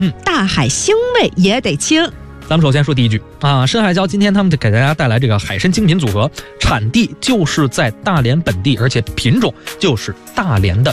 大海腥味也得清。 咱们首先说第一句啊，深海椒今天他们就给大家带来这个海参精品组合，产地就是在大连本地，而且品种就是大连的